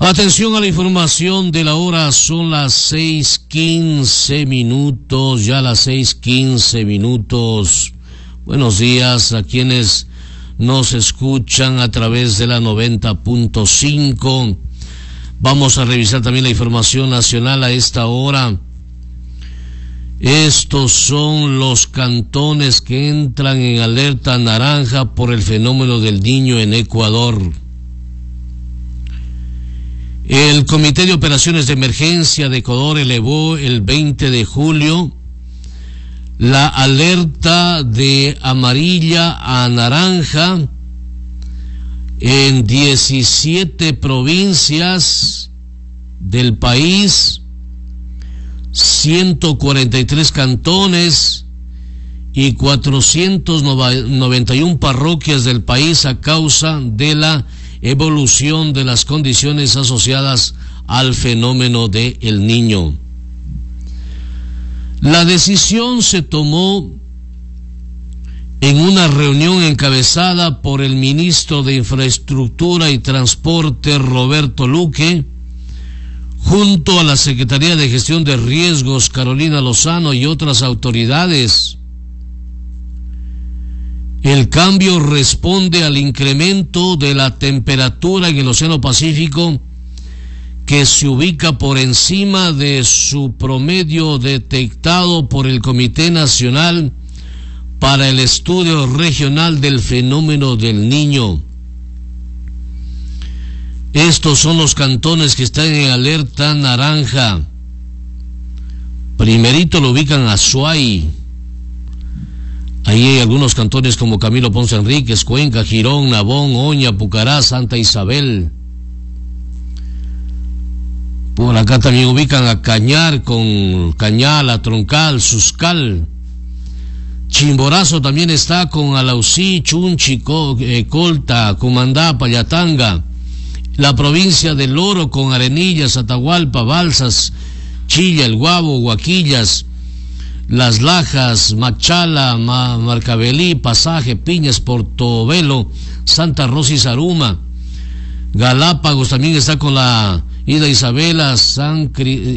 Atención a la información de la hora, son las 6:15, ya las 6:15. Buenos días a quienes nos escuchan a través de la 90.5. Vamos a revisar también la información nacional a esta hora. Estos son los cantones que entran en alerta naranja por el fenómeno del Niño en Ecuador. El Comité de Operaciones de Emergencia de Ecuador elevó el 20 de julio la alerta de amarilla a naranja en 17 provincias del país, 143 cantones y 491 parroquias del país a causa de la evolución de las condiciones asociadas al fenómeno de El Niño. La decisión se tomó en una reunión encabezada por el ministro de Infraestructura y Transporte, Roberto Luque, junto a la Secretaría de Gestión de Riesgos, Carolina Lozano, y otras autoridades. El cambio responde al incremento de la temperatura en el Océano Pacífico, que se ubica por encima de su promedio detectado por el Comité Nacional para el Estudio Regional del Fenómeno del Niño. Estos son los cantones que están en alerta naranja. Primerito lo ubican Azuay. Ahí hay algunos cantones como Camilo Ponce Enríquez, Cuenca, Girón, Nabón, Oña, Pucará, Santa Isabel. Por acá también ubican a Cañar, con Cañala, Troncal, Suscal. Chimborazo también está con Alausí, Chunchi, Colta, Comandá, Payatanga. La provincia del Oro con Arenillas, Atahualpa, Balsas, Chilla, El Guabo, Huaquillas, Las Lajas, Machala, Marcabelí, Pasaje, Piñas, Portobelo, Santa Rosa y Zaruma. Galápagos también está con la Ida Isabela, San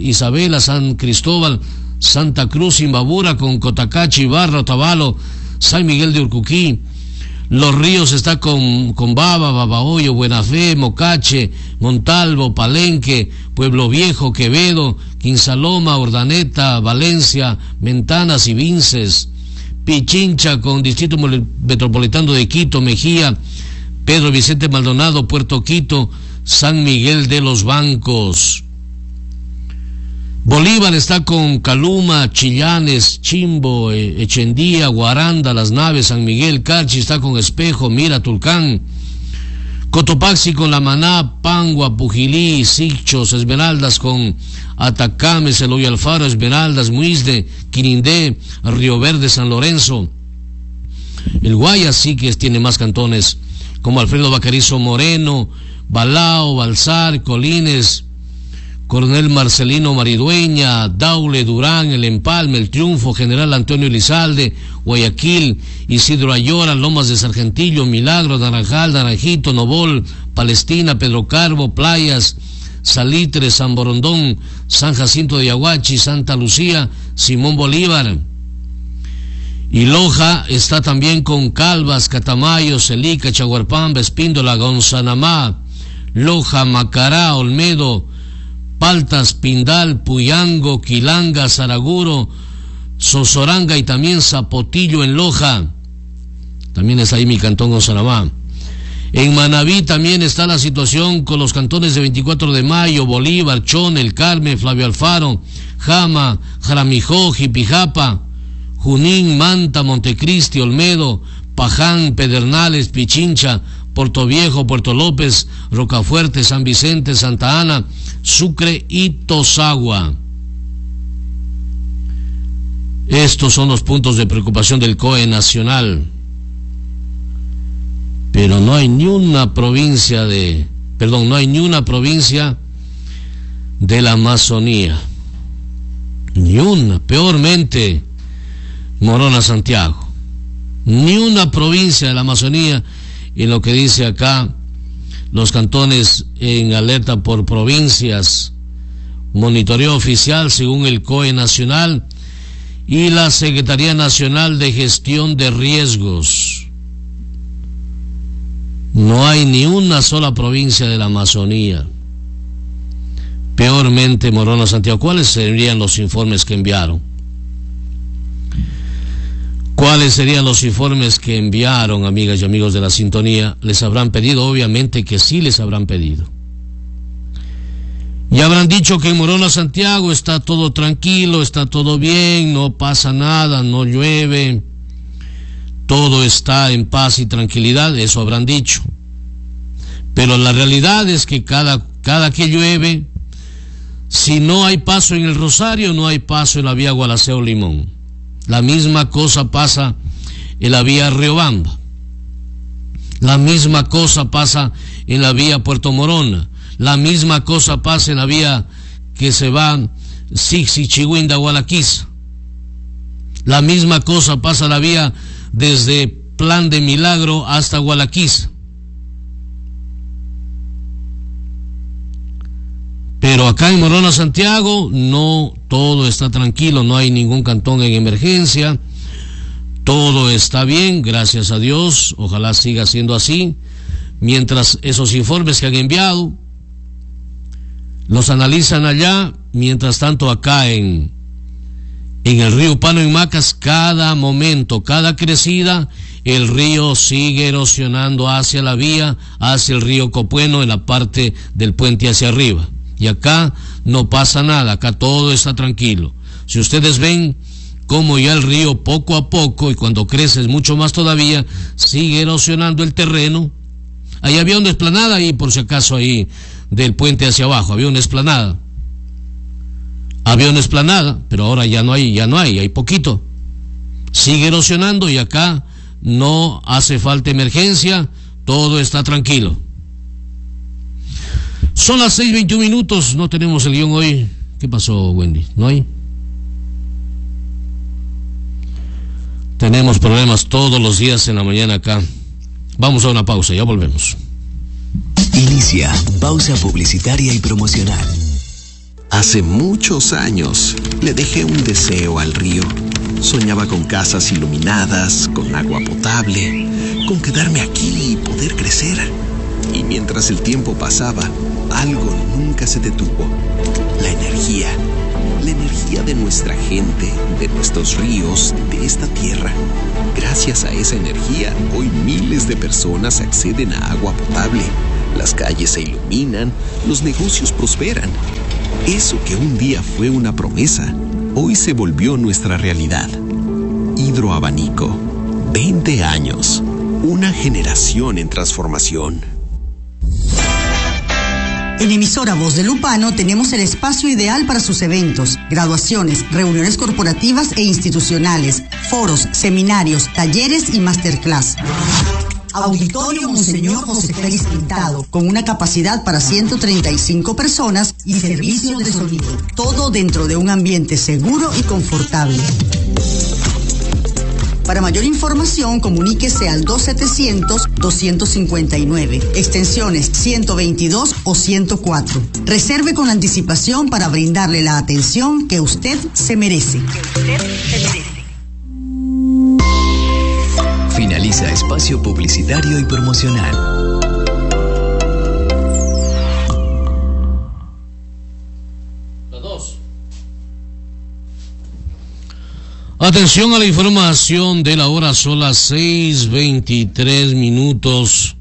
Cristóbal, Santa Cruz, Imbabura, con Cotacachi, Barra, Otavalo, San Miguel de Urcuquí. Los Ríos está con Baba, Babahoyo, Buenafé, Mocache, Montalvo, Palenque, Pueblo Viejo, Quevedo, Quinsaloma, Urdaneta, Valencia, Ventanas y Vinces. Pichincha con Distrito Metropolitano de Quito, Mejía, Pedro Vicente Maldonado, Puerto Quito, San Miguel de los Bancos. Bolívar está con Caluma, Chillanes, Chimbo, Echendía, Guaranda, Las Naves, San Miguel. Carchi está con Espejo, Mira, Tulcán. Cotopaxi con La Maná, Pangua, Pujilí, Sichos, Esmeraldas con Atacame, Celoy Alfaro, Esmeraldas, Muisde, Quirindé, Río Verde, San Lorenzo. El Guayas sí que tiene más cantones, como Alfredo Bacarizo Moreno, Balao, Balsar, Colines, Coronel Marcelino Maridueña, Daule, Durán, El Empalme, El Triunfo, General Antonio Elizalde, Guayaquil, Isidro Ayora, Lomas de Sargentillo, Milagro, Naranjal, Naranjito, Nobol, Palestina, Pedro Carbo, Playas, Salitre, San Borondón, San Jacinto de Yaguachi, Santa Lucía, Simón Bolívar. Y Loja está también con Calvas, Catamayo, Celica, Chaguarpamba, Espíndola, Gonzanamá, Loja, Macará, Olmedo, Paltas, Pindal, Puyango, Quilanga, Saraguro, Sosoranga y también Zapotillo en Loja. También está ahí mi cantón Gonzanamá. En Manabí también está la situación con los cantones de 24 de Mayo, Bolívar, Chón, El Carmen, Flavio Alfaro, Jama, Jaramijó, Jipijapa, Junín, Manta, Montecristi, Olmedo, Paján, Pedernales, Pichincha, Puerto Viejo, Puerto López, Rocafuerte, San Vicente, Santa Ana, Sucre y Tosagua. Estos son los puntos de preocupación del COE nacional. Pero no hay ni una provincia de la Amazonía. Ni una, peormente Morona, Santiago. Ni una provincia de la Amazonía, en lo que dice acá los cantones en alerta por provincias, monitoreo oficial según el COE Nacional y la Secretaría Nacional de Gestión de Riesgos. No hay ni una sola provincia de la Amazonía. Peormente Morona Santiago. ¿Cuáles serían los informes que enviaron? ¿Cuáles serían los informes que enviaron, amigas y amigos de la sintonía? ¿Les habrán pedido? Obviamente que sí les habrán pedido. Y habrán dicho que en Morona Santiago está todo tranquilo, está todo bien, no pasa nada, no llueve, todo está en paz y tranquilidad, eso habrán dicho. Pero la realidad es que cada que llueve, si no hay paso en el Rosario, no hay paso en la vía Gualaceo Limón. La misma cosa pasa en la vía Riobamba. La misma cosa pasa en la vía Puerto Morona. La misma cosa pasa en la vía que se va Sixi, Chihuinda, Gualaquiza. La misma cosa pasa en la vía desde Plan de Milagro hasta Gualaquiza. Pero acá en Morona Santiago no, todo está tranquilo, no hay ningún cantón en emergencia, todo está bien, gracias a Dios, ojalá siga siendo así, mientras esos informes que han enviado los analizan allá, mientras tanto acá en el río Pano en Macas, cada momento, cada crecida, el río sigue erosionando hacia la vía, hacia el río Copueno, en la parte del puente hacia arriba. Y acá no pasa nada, acá todo está tranquilo. Si ustedes ven cómo ya el río poco a poco, y cuando crece es mucho más todavía, sigue erosionando el terreno. Ahí había una explanada ahí, por si acaso, ahí del puente hacia abajo, había una explanada. Había una explanada, pero ahora ya no hay poquito. Sigue erosionando y acá no hace falta emergencia, todo está tranquilo. Son las 6:21, no tenemos el guión hoy. ¿Qué pasó, Wendy? ¿No hay? Tenemos problemas todos los días en la mañana acá. Vamos a una pausa, ya volvemos. Inicia pausa publicitaria y promocional. Hace muchos años le dejé un deseo al río. Soñaba con casas iluminadas, con agua potable, con quedarme aquí y poder crecer. Y mientras el tiempo pasaba, algo nunca se detuvo. La energía de nuestra gente, de nuestros ríos, de esta tierra. Gracias a esa energía, hoy miles de personas acceden a agua potable. Las calles se iluminan, los negocios prosperan. Eso que un día fue una promesa, hoy se volvió nuestra realidad. Hidroabanico, 20 años, una generación en transformación. En Emisora Voz de Lupano tenemos el espacio ideal para sus eventos, graduaciones, reuniones corporativas e institucionales, foros, seminarios, talleres y masterclass. Auditorio Monseñor José Félix Pintado, con una capacidad para 135 personas y servicio de sonido. Todo dentro de un ambiente seguro y confortable. Para mayor información, comuníquese al 2700-259, extensiones 122 o 104. Reserve con anticipación para brindarle la atención que usted se merece. Finaliza espacio publicitario y promocional. Atención a la información de la hora, son las 6:23.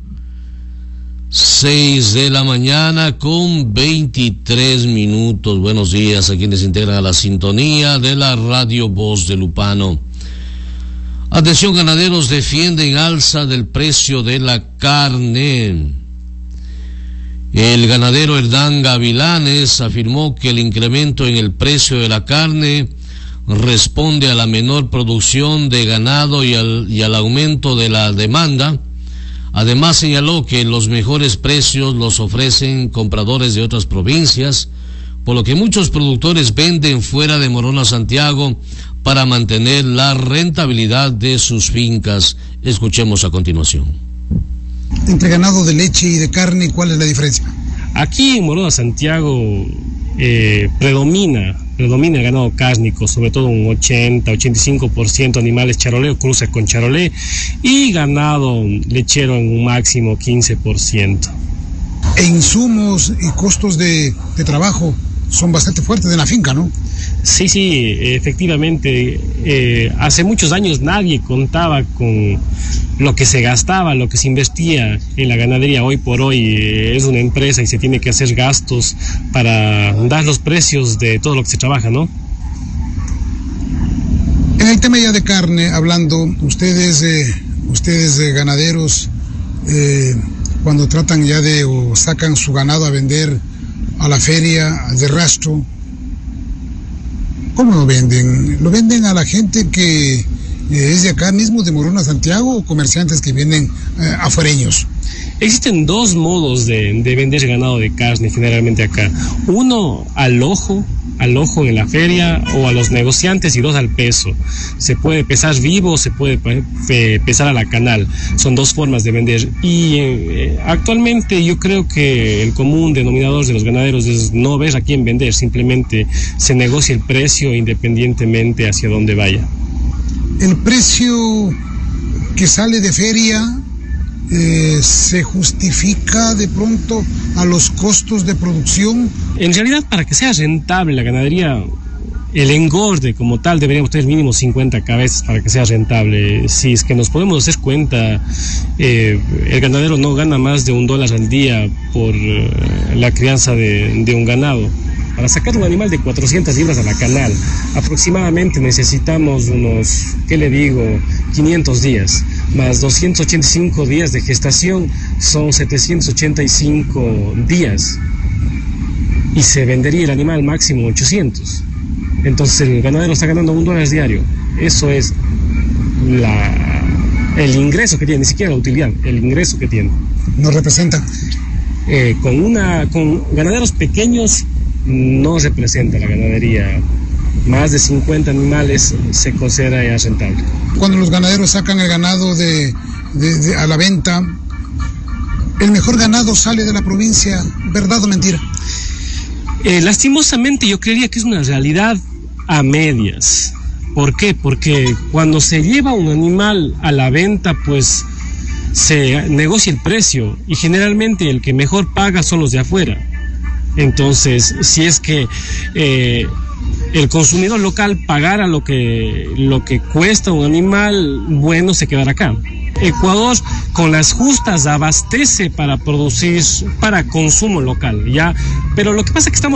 6 de la mañana con 23 minutos. Buenos días a quienes se integran a la sintonía de la Radio Voz de Lupano. Atención, ganaderos defienden alza del precio de la carne. El ganadero Hernán Gavilanes afirmó que el incremento en el precio de la carne responde a la menor producción de ganado y al aumento de la demanda. Además señaló que los mejores precios los ofrecen compradores de otras provincias, por lo que muchos productores venden fuera de Morona Santiago para mantener la rentabilidad de sus fincas. Escuchemos a continuación. Entre ganado de leche y de carne, ¿cuál es la diferencia? Aquí en Moroda, Santiago, predomina el ganado cárnico, sobre todo un 80-85% animales charolé o cruza con charolé, y ganado lechero en un máximo 15%. E insumos y costos de trabajo son bastante fuertes en la finca, ¿no? Sí, efectivamente. Hace muchos años nadie contaba con lo que se gastaba, lo que se invertía en la ganadería. Hoy por hoy es una empresa y se tiene que hacer gastos para dar los precios de todo lo que se trabaja, ¿no? En el tema ya de carne, hablando, ustedes ganaderos, cuando tratan ya o sacan su ganado a vender a la feria de rastro, ¿cómo lo venden? ¿Lo venden a la gente que es de acá mismo, de Morona, Santiago, o comerciantes que vienen afuereños? Existen dos modos de vender ganado de carne generalmente acá. Uno al ojo en la feria o a los negociantes, y dos al peso. Se puede pesar vivo, se puede pesar a la canal. Son dos formas de vender. Y actualmente yo creo que el común denominador de los ganaderos es no ver a quién vender, simplemente se negocia el precio independientemente hacia dónde vaya. El precio que sale de feria se justifica de pronto a los costos de producción. En realidad, para que sea rentable la ganadería, el engorde como tal deberíamos tener mínimo 50 cabezas para que sea rentable. Si es que nos podemos hacer cuenta, el ganadero no gana más de $1 al día por la crianza de un ganado. Para sacar un animal de 400 libras a la canal, aproximadamente necesitamos unos, 500 días, más 285 días de gestación, son 785 días. Y se vendería el animal máximo 800. Entonces el ganadero está ganando $1 diario. Eso es el ingreso que tiene, ni siquiera la utilidad, el ingreso que tiene. ¿Nos representa? Con ganaderos pequeños no representa la ganadería. Más de 50 animales se considera ya rentable. Cuando los ganaderos sacan el ganado a la venta, ¿el mejor ganado sale de la provincia? ¿Verdad o mentira? Lastimosamente yo creería que es una realidad a medias. ¿Por qué? Porque cuando se lleva un animal a la venta, pues se negocia el precio, y generalmente el que mejor paga son los de afuera. Entonces, si es que el consumidor local pagara lo que cuesta un animal, bueno, se quedará acá. Ecuador, con las justas, abastece para producir para consumo local, ¿ya? Pero lo que pasa es que estamos